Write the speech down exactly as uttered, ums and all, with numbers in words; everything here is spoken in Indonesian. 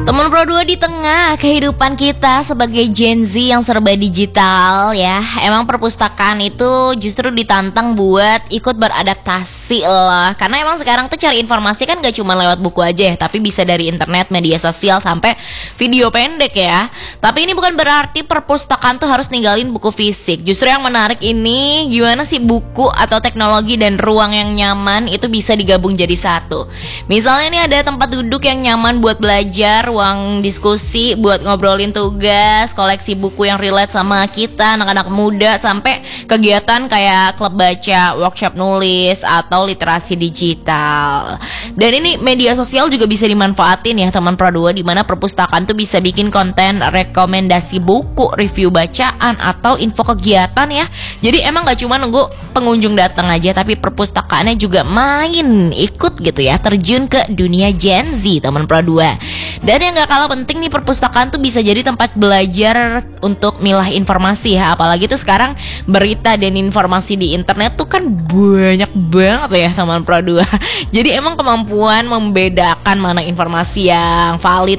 Teman Pro dua, di tengah kehidupan kita sebagai Gen Z yang serba digital ya, emang perpustakaan itu justru ditantang buat ikut beradaptasi lah. Karena emang sekarang tuh cari informasi kan gak cuma lewat buku aja ya, tapi bisa dari internet, media sosial, sampai video pendek ya. Tapi ini bukan berarti perpustakaan tuh harus ninggalin buku fisik. Justru yang menarik ini gimana sih buku atau teknologi dan ruang yang nyaman itu bisa digabung jadi satu. Misalnya nih ada tempat duduk yang nyaman buat belajar, ruang diskusi buat ngobrolin tugas, koleksi buku yang relate sama kita anak-anak muda, sampai kegiatan kayak klub baca, workshop nulis, atau literasi digital. Dan ini media sosial juga bisa dimanfaatin ya teman Pro dua, dimana perpustakaan tuh bisa bikin konten rekomendasi buku, review bacaan, atau info kegiatan ya. Jadi emang gak cuma nunggu pengunjung datang aja, tapi perpustakaannya juga main ikut gitu ya, terjun ke dunia Gen Z teman Pro dua. Dan yang gak kalah penting nih, perpustakaan tuh bisa jadi tempat belajar untuk milah informasi ya. Apalagi tuh sekarang berita dan informasi di internet tuh kan banyak banget ya teman Pro dua. Jadi emang kemampuan membedakan mana informasi yang valid